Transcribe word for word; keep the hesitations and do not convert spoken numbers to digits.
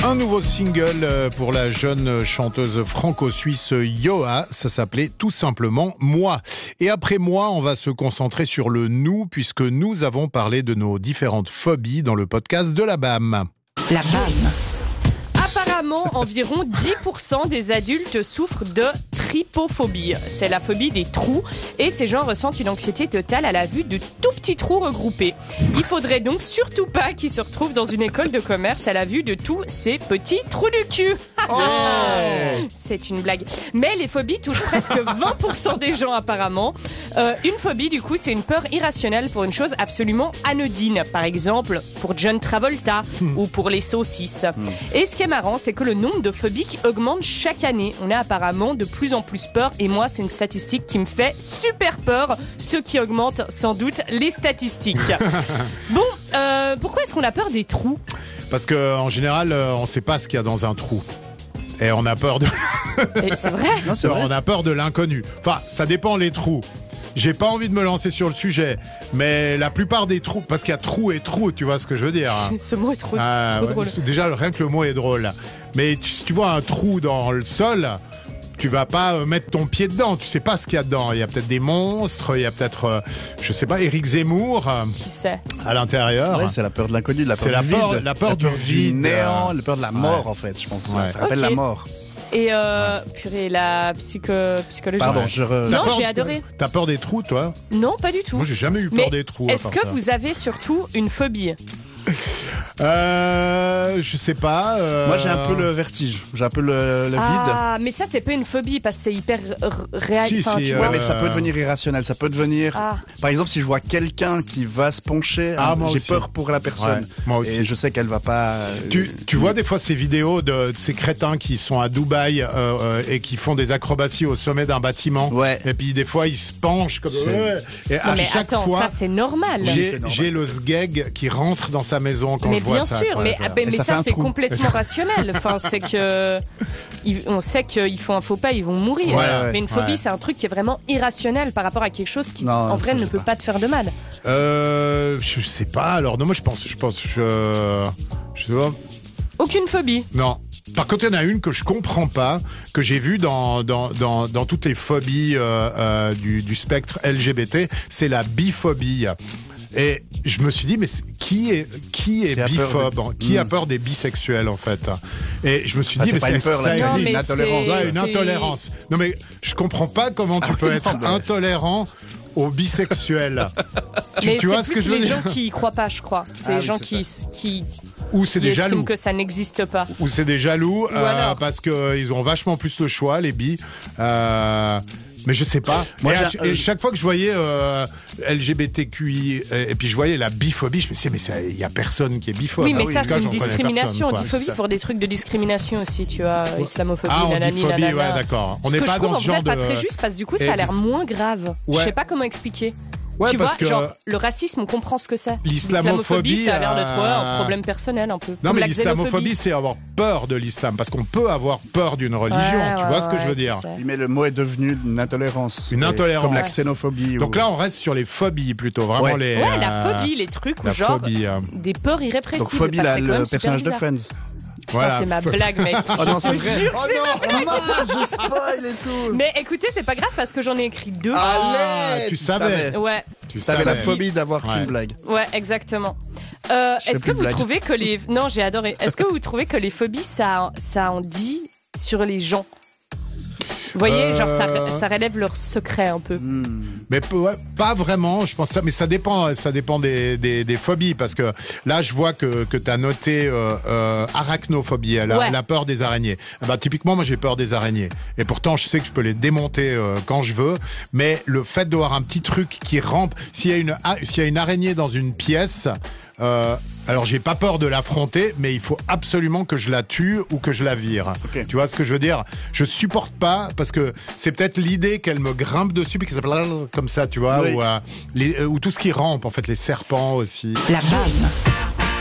Un nouveau single pour la jeune chanteuse franco-suisse Yoa, ça s'appelait tout simplement Moi. Et après Moi, on va se concentrer sur le nous, puisque nous avons parlé de nos différentes phobies dans le podcast de la B A M. La B A M. Apparemment, environ dix pour cent des adultes souffrent de trypophobie. C'est la phobie des trous et ces gens ressentent une anxiété totale à la vue de tout petits trous regroupés. Il faudrait donc surtout pas qu'ils se retrouvent dans une école de commerce à la vue de tous ces petits trous du cul. Oh c'est une blague. Mais les phobies touchent presque vingt pour cent des gens apparemment. Euh, une phobie du coup, c'est une peur irrationnelle pour une chose absolument anodine. Par exemple, pour John Travolta hmm. ou pour les saucisses. Hmm. Et ce qui est marrant, c'est que le nombre de phobies qui augmente chaque année. On a apparemment de plus en plus peur et moi, c'est une statistique qui me fait super peur, ce qui augmente sans doute les statistiques. Bon, euh, pourquoi est-ce qu'on a peur des trous ? Parce qu'en général, on ne sait pas ce qu'il y a dans un trou. Et on a peur de... Et c'est vrai. Non, c'est vrai. On a peur de l'inconnu. Enfin, ça dépend les trous. J'ai pas envie de me lancer sur le sujet, mais la plupart des trous, parce qu'il y a trou et trou, tu vois ce que je veux dire. Ce mot est trop, ah, trop ouais, drôle. Déjà, rien que le mot est drôle. Mais tu, si tu vois un trou dans le sol, tu vas pas mettre ton pied dedans. Tu sais pas ce qu'il y a dedans. Il y a peut-être des monstres, il y a peut-être, euh, je sais pas, Éric Zemmour. Euh, Qui sait à l'intérieur. Ouais, c'est la peur de l'inconnu, de la peur c'est du la vide. peur, la peur la du peur vide, du néant, euh... la peur de la mort ouais. en fait, je pense. Ouais. Ça s'appelle okay. la mort. Et euh, purée, la psycho, psychologie. Pardon, je re... Non, j'ai adoré. T'as peur des trous, toi ? Non, pas du tout. Moi, j'ai jamais eu peur Mais des trous. Est-ce que ça. vous avez surtout une phobie ? Euh, je sais pas. Euh... Moi, j'ai un peu le vertige. J'ai un peu le, le vide. Ah, mais ça, c'est pas une phobie parce que c'est hyper r- réel. Si, enfin, si, tu euh, vois. Ouais, mais ça peut devenir irrationnel. Ça peut devenir. Ah. Par exemple, si je vois quelqu'un qui va se pencher, Ah, hein, moi j'ai aussi. peur pour la personne. Ouais, moi aussi. Et je sais qu'elle va pas. euh, Tu, tu vois des fois ces vidéos de, de ces crétins qui sont à Dubaï euh, euh, et qui font des acrobaties au sommet d'un bâtiment. Ouais. Et puis des fois ils se penchent comme C'est... ouais. Et Non, à mais chaque attends, fois, ça c'est normal. j'ai, c'est normal. j'ai le sgeg qui rentre dans sa maison quand Mais je vois bien ça. sûr, quoi, mais, quoi. ah, ben, mais ça ça, fait un c'est trou. complètement rationnel. Enfin, c'est que ils- on sait qu'ils font un faux pas, ils vont mourir. Voilà, mais une phobie, ouais. c'est un truc qui est vraiment irrationnel par rapport à quelque chose qui, Non, en ça, vrai, je ne sais peut pas. pas te faire de mal. Euh, je sais pas. Alors non, moi je pense, je pense, je, je sais pas. Aucune phobie. Non. Par contre, il y en a une que je comprends pas, que j'ai vue dans, dans, dans, dans toutes les phobies euh, euh, du, du spectre L G B T, c'est la biphobie. Et je me suis dit, mais qui est, qui est Qui a peur biphobe de- Qui a Mm. peur des bisexuels, en fait? Et je me suis Ah, dit, c'est mais pas c'est une peur, là, ça c'est Non, existe. mais une intolérance. c'est- Ouais, une c'est- intolérance. Non, mais je comprends pas comment tu Ah peux oui, être non, mais- intolérant aux bisexuels. tu, mais tu vois c'est ce plus que je veux les dire gens qui y croient pas, je crois. C'est Ah les oui, gens c'est qui, qui, Ou c'est qui des estiment jaloux. que ça n'existe pas. Ou c'est des jaloux Ou euh, alors. parce qu'ils ont vachement plus le choix, les bis. Euh, mais je sais pas. Moi, et, à- j'ai- et chaque fois que je voyais euh, L G B T Q I et, et puis je voyais la biphobie, je me disais mais il y a personne qui est biphobe. Oui, mais Ah ça, en tout cas, c'est une j'en connais discrimination. personne, On dit quoi. phobie pour des trucs de discrimination aussi, tu vois. Islamophobie, Ah, on dit nanani, phobie, nanana. ouais, d'accord. On Ce n'est que pas je trouve dans en ce vrai genre pas de. très juste parce que du coup, Et ça a l'air bis- moins grave. Je Ouais. sais pas comment expliquer. Ouais, tu parce vois, que genre, le racisme, on comprend ce que c'est. l'islamophobie, ça a l'air d'être ouais, un euh, problème personnel un peu. Non, Comme mais la l'islamophobie, xénophobie. c'est avoir peur de l'islam, parce qu'on peut avoir peur d'une religion. Ouais, tu ouais, vois ce que ouais, je veux tu dire sais. Oui, mais le mot est devenu une intolérance. Une Et intolérance. Comme la xénophobie. Donc ou... là, on reste sur les phobies plutôt, vraiment Ouais. les. Ouais, la euh, phobie, les trucs où La genre phobie. euh, des peurs irrépressibles. Donc phobie, parce là, que c'est quand même le super personnage de bizarre. Friends. Putain, voilà, c'est ma pho- blague, mec. Oh non, c'est Je te vrai. jure, Oh c'est ma non, non, je spoil et tout. Mais écoutez, c'est pas grave parce que j'en ai écrit deux. Ah, Allez, tu savais. Ouais, Tu T'avais la savais. phobie d'avoir Ouais. qu'une blague. ouais, exactement. Euh, Je fais est-ce que plus de vous blagues. trouvez que les non, j'ai adoré. Est-ce que vous trouvez que les phobies ça ça en dit sur les gens? Vous voyez, Euh, genre ça, ça relève leur secret un peu. Hmm. Mais peu- ouais, pas vraiment, je pense ça, mais ça dépend, ça dépend des, des, des phobies, parce que là, je vois que, que tu as noté euh, euh, arachnophobie, la, Ouais. la peur des araignées. Bah, typiquement, moi, j'ai peur des araignées. Et pourtant, je sais que je peux les démonter euh, quand je veux, mais le fait d'avoir un petit truc qui rampe, s'il y a une, ah, s'il y a une araignée dans une pièce, euh, alors j'ai pas peur de l'affronter, mais il faut absolument que je la tue ou que je la vire. Ok. Tu vois ce que je veux dire? Je supporte pas, parce que c'est peut-être l'idée qu'elle me grimpe dessus puis qu'elle s'appelle comme ça, tu vois, Oui. ou, euh, les, euh, ou tout ce qui rampe, en fait, les serpents aussi. La B A M.